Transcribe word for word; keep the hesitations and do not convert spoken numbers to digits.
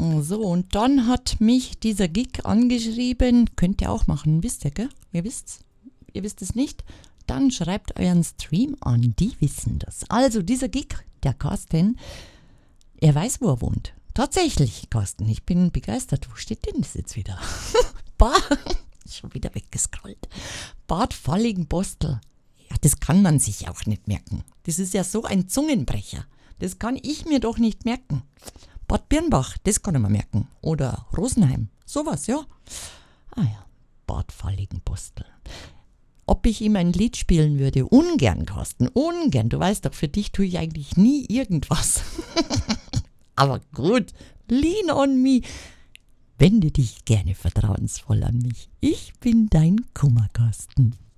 So, und dann hat mich dieser Gig angeschrieben, könnt ihr auch machen, wisst ihr, gell? Ihr wisst's, ihr wisst es nicht? Dann schreibt euren Stream an, die wissen das. Also dieser Gig, der Carsten, er weiß, wo er wohnt. Tatsächlich, Carsten, ich bin begeistert. Wo steht denn das jetzt wieder? Bad, schon wieder weggescrollt. Bad Fallingbostel. Ja, das kann man sich auch nicht merken. Das ist ja so ein Zungenbrecher. Das kann ich mir doch nicht merken. Bad Birnbach, das kann ich mir merken. Oder Rosenheim, sowas, ja. Ah ja, Bad Fallingbostel. Ob ich ihm ein Lied spielen würde? Ungern, Carsten, ungern. Du weißt doch, für dich tue ich eigentlich nie irgendwas. Aber gut, lean on me. Wende dich gerne vertrauensvoll an mich. Ich bin dein Kummerkasten.